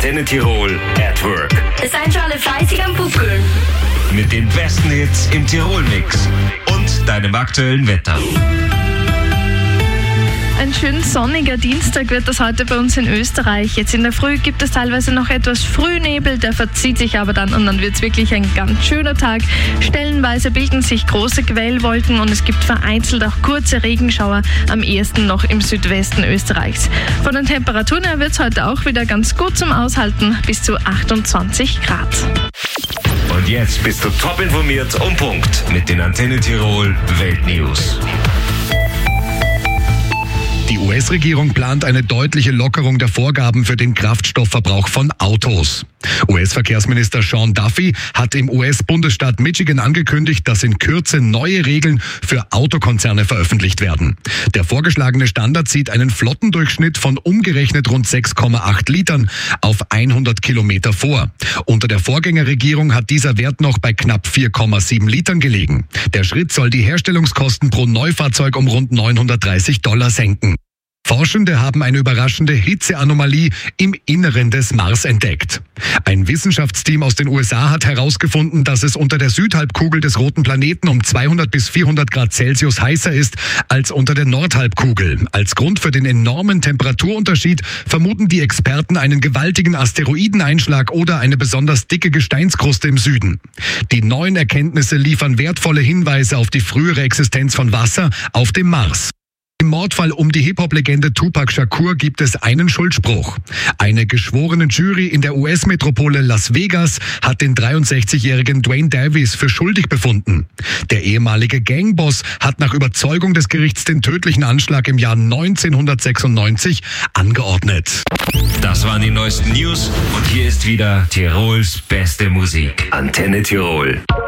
Antenne Tirol at Work. Seid schon alle fleißig am Buckeln. Mit den besten Hits im Tirol-Mix und deinem aktuellen Wetter. Ein schön sonniger Dienstag wird das heute bei uns in Österreich. Jetzt in der Früh gibt es teilweise noch etwas Frühnebel, der verzieht sich aber dann und dann wird es wirklich ein ganz schöner Tag. Stellenweise bilden sich große Quellwolken und es gibt vereinzelt auch kurze Regenschauer, am ehesten noch im Südwesten Österreichs. Von den Temperaturen her wird es heute auch wieder ganz gut zum Aushalten, bis zu 28 Grad. Und jetzt bist du top informiert und Punkt mit den Antenne Tirol Weltnews. Die US-Regierung plant eine deutliche Lockerung der Vorgaben für den Kraftstoffverbrauch von Autos. US-Verkehrsminister Sean Duffy hat im US-Bundesstaat Michigan angekündigt, dass in Kürze neue Regeln für Autokonzerne veröffentlicht werden. Der vorgeschlagene Standard sieht einen Flottendurchschnitt von umgerechnet rund 6,8 Litern auf 100 Kilometer vor. Unter der Vorgängerregierung hat dieser Wert noch bei knapp 4,7 Litern gelegen. Der Schritt soll die Herstellungskosten pro Neufahrzeug um rund $930 senken. Forschende haben eine überraschende Hitzeanomalie im Inneren des Mars entdeckt. Ein Wissenschaftsteam aus den USA hat herausgefunden, dass es unter der Südhalbkugel des roten Planeten um 200 bis 400 Grad Celsius heißer ist als unter der Nordhalbkugel. Als Grund für den enormen Temperaturunterschied vermuten die Experten einen gewaltigen Asteroideneinschlag oder eine besonders dicke Gesteinskruste im Süden. Die neuen Erkenntnisse liefern wertvolle Hinweise auf die frühere Existenz von Wasser auf dem Mars. Im Mordfall um die Hip-Hop-Legende Tupac Shakur gibt es einen Schuldspruch. Eine geschworene Jury in der US-Metropole Las Vegas hat den 63-jährigen Dwayne Davis für schuldig befunden. Der ehemalige Gangboss hat nach Überzeugung des Gerichts den tödlichen Anschlag im Jahr 1996 angeordnet. Das waren die neuesten News und hier ist wieder Tirols beste Musik. Antenne Tirol.